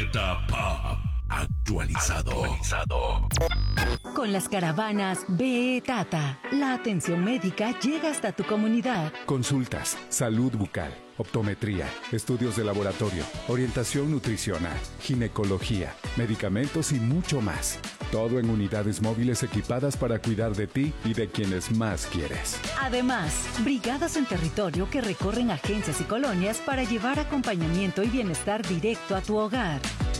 Planeta Pop actualizado. Con las caravanas BE Tata, la atención médica llega hasta tu comunidad. Consultas, salud bucal, optometría, estudios de laboratorio, orientación nutricional, ginecología, medicamentos y mucho más. Todo en unidades móviles equipadas para cuidar de ti y de quienes más quieres. Además, brigadas en territorio que recorren agencias y colonias para llevar acompañamiento y bienestar directo a tu hogar.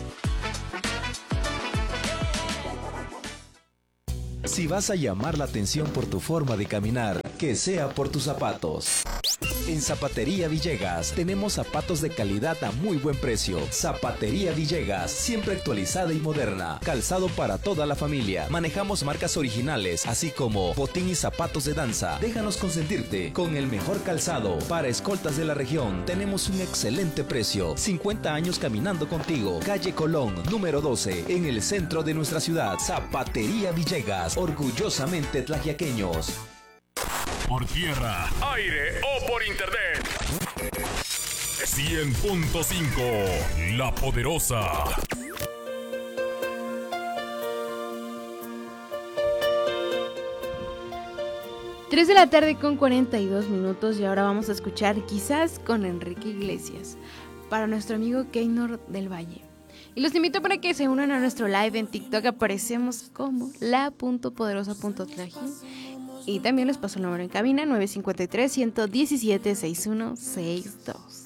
Si vas a llamar la atención por tu forma de caminar, que sea por tus zapatos. En Zapatería Villegas tenemos zapatos de calidad a muy buen precio. Zapatería Villegas, siempre actualizada y moderna. Calzado para toda la familia. Manejamos marcas originales, así como botín y zapatos de danza. Déjanos consentirte con el mejor calzado. Para escoltas de la región, tenemos un excelente precio. 50 años caminando contigo. Calle Colón, número 12, en el centro de nuestra ciudad. Zapatería Villegas, orgullosamente tlaxiaqueños. Por tierra, aire o por internet. 100.5 La Poderosa. Tres de la tarde con 42 minutos y ahora vamos a escuchar Quizás con Enrique Iglesias para nuestro amigo Keynor del Valle. Y los invito para que se unan a nuestro live en TikTok. Aparecemos como la.poderosa.tlaji. Y también les paso el número en cabina 953-117-6162.